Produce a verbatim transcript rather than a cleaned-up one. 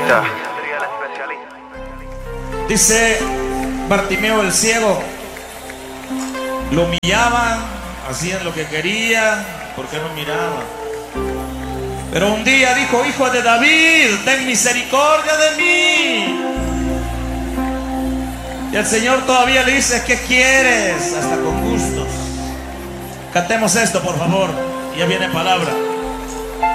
especialista. Dice Bartimeo el ciego, lo humillaban, hacían lo que querían, porque no miraban. Pero un día dijo: hijo de David, ten misericordia de mí. Y el Señor todavía le dice: ¿qué quieres? Hasta con gustos. Cantemos esto, por favor. Ya viene palabra.